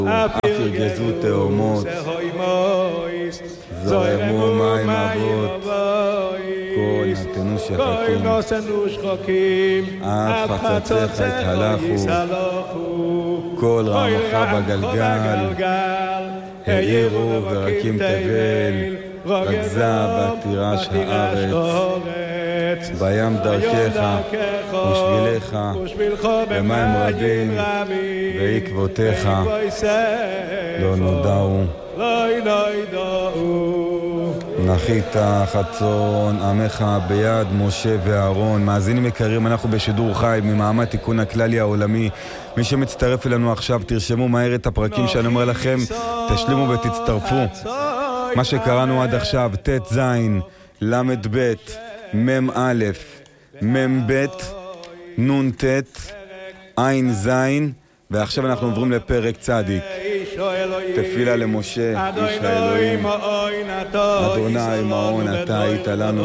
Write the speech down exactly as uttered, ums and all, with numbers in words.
אף ירגזו תאומות, זרמו מים אבות, כל נתנו שחקים, אף חצציך התהלכו, כל רמך בגלגל, העירו ורקים תבל, רגזה בתירש הארץ, בים דרכך ושבילך במים רבים ועקבותיך לא נודעו. נחית חצון עמך ביד משה ואהרון. מאזינים יקרים, אנחנו בשידור חי ממעמד תיקון הכללי העולמי. מי שמצטרף אלינו עכשיו, תרשמו מהר את הפרקים שאני אומר לכם, תשלימו ותצטרפו. מה שקראנו עד עכשיו, ת' זין, למד ב', מ' א', מ' ב', נ' ת', עין זין, ועכשיו אנחנו עוברים לפרק צדיק. תפילה למשה, איש האלוהים, אדוני מעון אתה היית לנו